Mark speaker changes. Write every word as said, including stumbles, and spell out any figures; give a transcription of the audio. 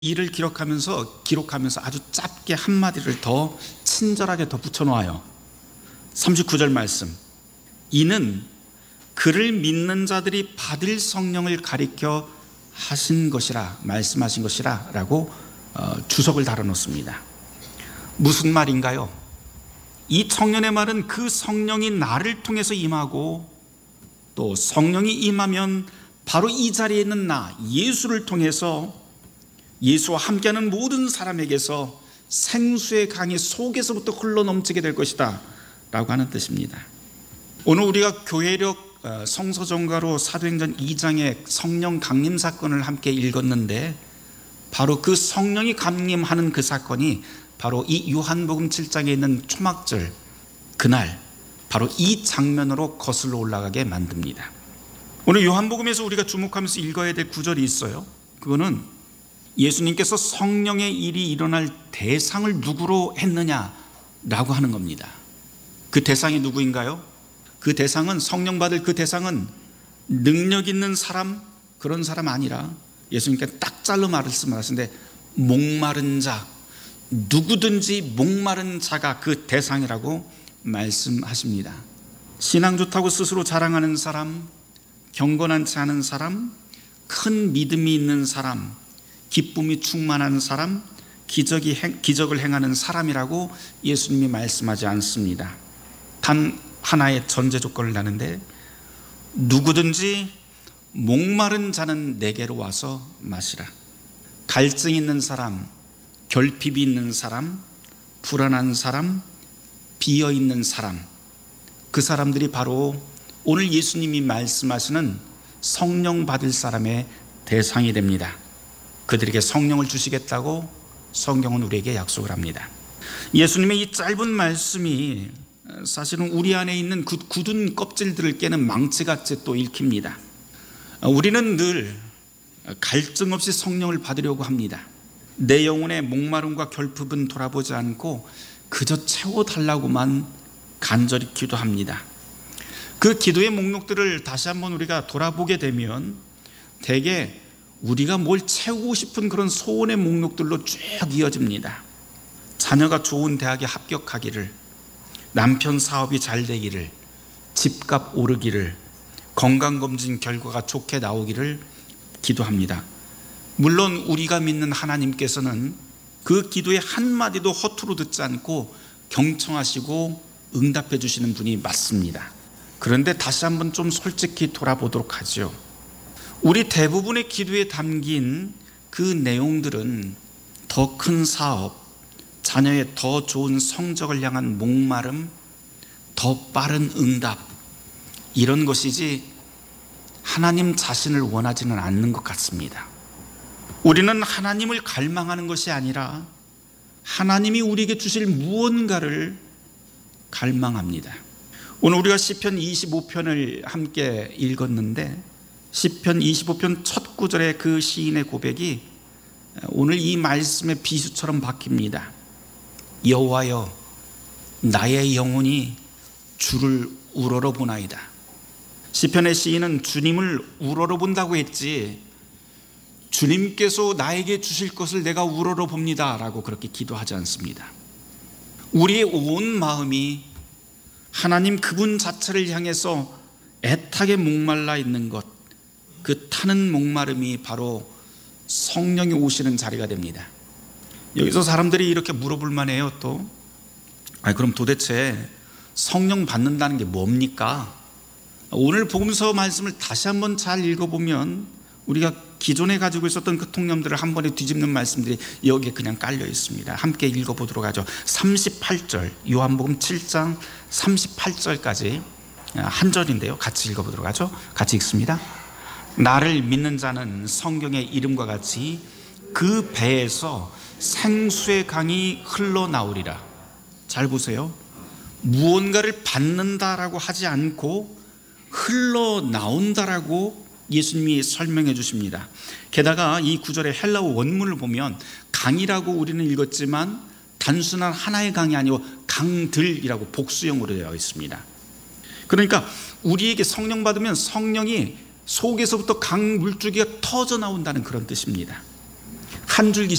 Speaker 1: 이를 기록하면서 기록하면서 아주 짧게 한마디를 더 친절하게 더 붙여놓아요. 삼십구 절 말씀. 이는 그를 믿는 자들이 받을 성령을 가리켜 하신 것이라, 말씀하신 것이라 라고 어, 주석을 달아놓습니다. 무슨 말인가요? 이 청년의 말은 그 성령이 나를 통해서 임하고, 또 성령이 임하면 바로 이 자리에 있는 나 예수를 통해서 예수와 함께하는 모든 사람에게서 생수의 강이 속에서부터 흘러넘치게 될 것이다 라고 하는 뜻입니다. 오늘 우리가 교회력 성서정가로 사도행전 이 장의 성령 강림 사건을 함께 읽었는데, 바로 그 성령이 강림하는 그 사건이 바로 이 요한복음 칠 장에 있는 초막절 그날 바로 이 장면으로 거슬러 올라가게 만듭니다. 오늘 요한복음에서 우리가 주목하면서 읽어야 될 구절이 있어요. 그거는 예수님께서 성령의 일이 일어날 대상을 누구로 했느냐라고 하는 겁니다. 그 대상이 누구인가요? 그 대상은, 성령 받을 그 대상은 능력 있는 사람, 그런 사람 아니라 예수님께서 딱 잘라 말씀하시는데 목마른 자, 누구든지 목마른 자가 그 대상이라고 말씀하십니다. 신앙 좋다고 스스로 자랑하는 사람, 경건하지 않은 사람, 큰 믿음이 있는 사람, 기쁨이 충만한 사람, 기적이, 기적을 행하는 사람이라고 예수님이 말씀하지 않습니다. 단 하나의 전제 조건을 다는데, 누구든지 목마른 자는 내게로 와서 마시라. 갈증 있는 사람, 결핍이 있는 사람, 불안한 사람, 비어있는 사람, 그 사람들이 바로 오늘 예수님이 말씀하시는 성령 받을 사람의 대상이 됩니다. 그들에게 성령을 주시겠다고 성경은 우리에게 약속을 합니다. 예수님의 이 짧은 말씀이 사실은 우리 안에 있는 그 굳은 껍질들을 깨는 망치같이 또 읽힙니다. 우리는 늘 갈증 없이 성령을 받으려고 합니다. 내 영혼의 목마름과 결핍은 돌아보지 않고 그저 채워달라고만 간절히 기도합니다. 그 기도의 목록들을 다시 한번 우리가 돌아보게 되면 대개 우리가 뭘 채우고 싶은 그런 소원의 목록들로 쭉 이어집니다. 자녀가 좋은 대학에 합격하기를, 남편 사업이 잘 되기를, 집값 오르기를, 건강검진 결과가 좋게 나오기를 기도합니다. 물론 우리가 믿는 하나님께서는 그 기도의 한마디도 허투루 듣지 않고 경청하시고 응답해 주시는 분이 맞습니다. 그런데 다시 한번 좀 솔직히 돌아보도록 하죠. 우리 대부분의 기도에 담긴 그 내용들은 더 큰 사업, 자녀의 더 좋은 성적을 향한 목마름, 더 빠른 응답, 이런 것이지 하나님 자신을 원하지는 않는 것 같습니다. 우리는 하나님을 갈망하는 것이 아니라 하나님이 우리에게 주실 무언가를 갈망합니다. 오늘 우리가 시편 이십오 편을 함께 읽었는데, 시편 이십오 편 첫 구절의 그 시인의 고백이 오늘 이 말씀의 비수처럼 바뀝니다. 여호와여, 나의 영혼이 주를 우러러보나이다. 시편의 시인은 주님을 우러러본다고 했지, 주님께서 나에게 주실 것을 내가 우러러봅니다 라고 그렇게 기도하지 않습니다. 우리의 온 마음이 하나님 그분 자체를 향해서 애타게 목말라 있는 것, 그 타는 목마름이 바로 성령이 오시는 자리가 됩니다. 여기서 사람들이 이렇게 물어볼 만해요. 또 아니, 그럼 도대체 성령 받는다는 게 뭡니까? 오늘 복음서 말씀을 다시 한번 잘 읽어보면 우리가 기존에 가지고 있었던 그 통념들을 한 번에 뒤집는 말씀들이 여기에 그냥 깔려 있습니다. 함께 읽어보도록 하죠. 삼십팔 절, 요한복음 칠 장 삼십팔 절까지 한 절인데요, 같이 읽어보도록 하죠. 같이 읽습니다. 나를 믿는 자는 성경의 이름과 같이 그 배에서 생수의 강이 흘러나오리라. 잘 보세요. 무언가를 받는다라고 하지 않고 흘러나온다라고 예수님이 설명해 주십니다. 게다가 이 구절의 헬라어 원문을 보면 강이라고 우리는 읽었지만 단순한 하나의 강이 아니고 강들이라고 복수형으로 되어 있습니다. 그러니까 우리에게 성령 받으면 성령이 속에서부터 강 물줄기가 터져 나온다는 그런 뜻입니다. 한 줄기